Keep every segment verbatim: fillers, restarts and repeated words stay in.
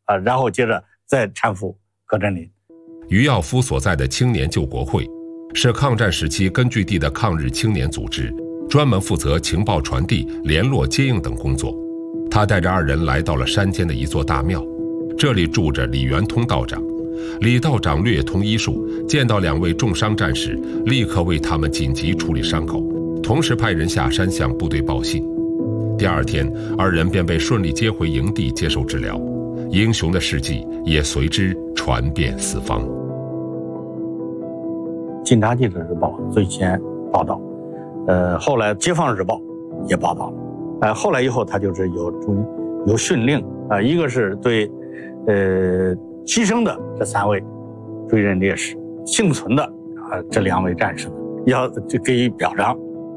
啊，然后接着再搀扶葛振林。 于耀夫所在的青年救国会是抗战时期根据地的抗日青年组织，专门负责情报传递、联络接应等工作。他带着二人来到了山间的一座大庙，这里住着李元通道长。李道长略通医术，见到两位重伤战士，立刻为他们紧急处理伤口，同时派人下山向部队报信。第二天，二人便被顺利接回营地接受治疗，英雄的事迹也随之传遍四方。 警察记者日报最先报道，呃，后来解放日报也报道了，呃，后来以后他就是有有训令啊、呃，一个是对，呃，牺牲的这三位追认烈士，幸存的啊、呃、这两位战士要给予表彰。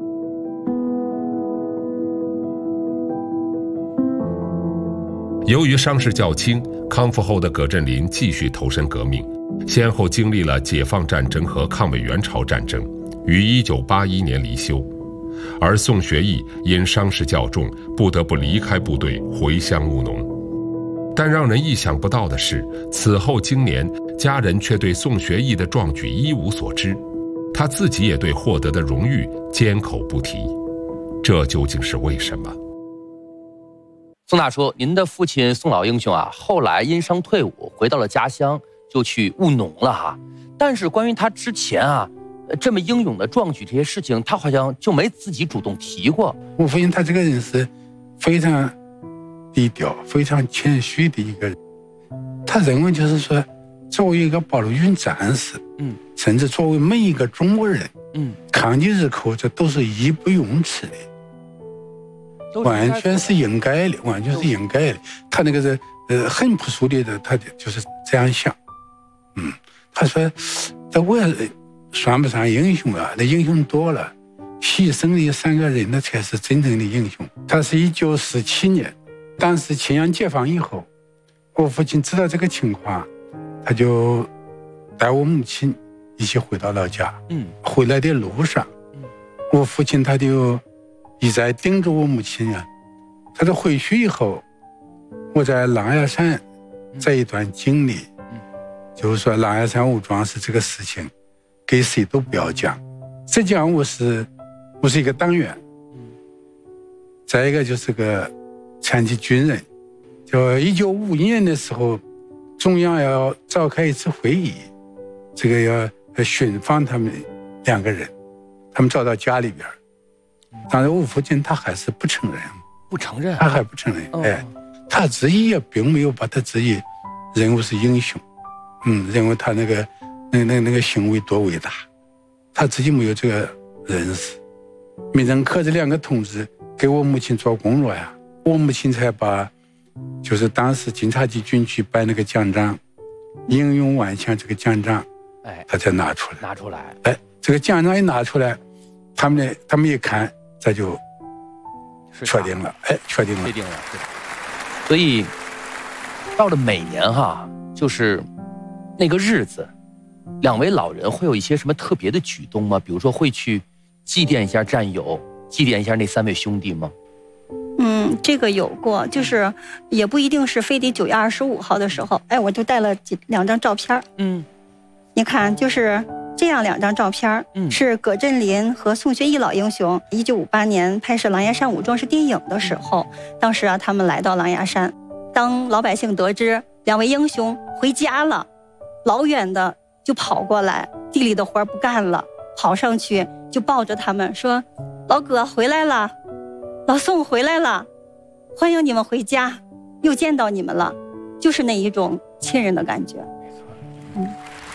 由于伤势较轻，康复后的葛振林继续投身革命，先后经历了解放战争和抗美援朝战争，于一九八一年离休。而宋学义因伤势较重，不得不离开部队回乡务农。但让人意想不到的是，此后经年，家人却对宋学义的壮举一无所知，他自己也对获得的荣誉缄口不提，这究竟是为什么？ 宋大叔，您的父亲宋老英雄啊，后来因伤退伍，回到了家乡，就去务农了哈。但是关于他之前啊，这么英勇的壮举这些事情，他好像就没自己主动提过。 我父亲他这个人是非常低调、非常谦虚的一个人。他认为就是说，作为一个八路军战士，嗯，甚至作为每一个中国人，嗯，抗击日寇，这都是义不容辞的，完全是应该的，完全是应该的。他那个是呃很朴素的，他就是这样想。嗯，他说，这我算不上英雄啊，那英雄多了，牺牲的三个人那才是真正的英雄。他是一九四七年，当时庆阳解放以后，我父亲知道这个情况，他就带我母亲一起回到老家。嗯，回来的路上，我父亲他就一再叮嘱我母亲啊，他说回去以后，我在狼牙山这一段经历，就是说狼牙山武装是这个事情，给谁都不要讲。实际上我是我是一个党员，再一个就是个残疾军人。就一九五一年的时候，中央要召开一次会议，这个要寻访他们两个人，他们找到家里边。当然我父亲他还是不承认， 不承认， 他还不承认。哦、哎，他自己也并没有把他自己认为是英雄，嗯，认为他那个那那那个行为多伟大，他自己没有这个认识。没认可这两个同志给我母亲做工作呀，我母亲才把就是当时警察局军区颁那个奖章，英勇顽强这个奖章，哎，他才拿出来， 拿出来， 哎，这个奖章一拿出来，他们呢，他们一看，这就确定了，哎，确定了， 确定了。所以到了每年哈，就是那个日子，两位老人会有一些什么特别的举动吗？比如说会去祭奠一下战友，祭奠一下那三位兄弟吗？ 嗯，这个有过，就是也不一定是非得九月二十五号的时候，哎，我就带了几两张照片。嗯，你看，就是这样两张照片，嗯，是葛振林和宋学义老英雄一九五八年拍摄《狼牙山五壮士》电影的时候，当时啊，他们来到狼牙山，当老百姓得知两位英雄回家了，老远的就跑过来，地里的活不干了，跑上去就抱着他们说：“老葛回来了。”老宋回来了，欢迎你们回家，又见到你们了，就是那一种亲人的感觉。嗯。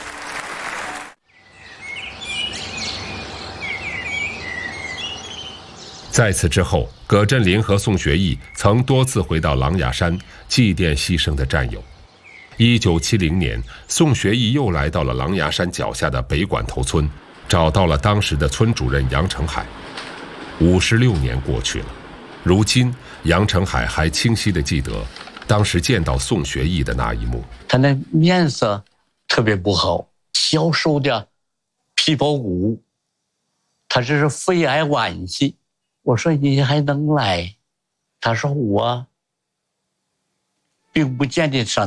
在此之后，葛振林和宋学义曾多次回到狼牙山祭奠牺牲的战友。一九七零年，宋学义又来到了狼牙山脚下的北管头村，找到了当时的村主任杨成海。五十六年过去了。如今，杨成海还清晰地记得当时见到宋学义的那一幕。 他那面色特别不好，消瘦的皮包骨，他这是肺癌晚期。我说你还能来？他说我并不见得上